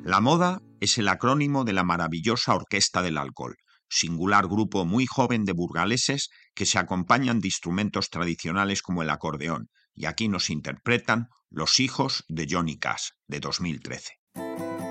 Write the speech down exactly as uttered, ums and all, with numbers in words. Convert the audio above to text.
La moda es el acrónimo de la maravillosa Orquesta del Alcohol, singular grupo muy joven de burgaleses que se acompañan de instrumentos tradicionales como el acordeón, y aquí nos interpretan Los hijos de Johnny Cash, de dos mil trece.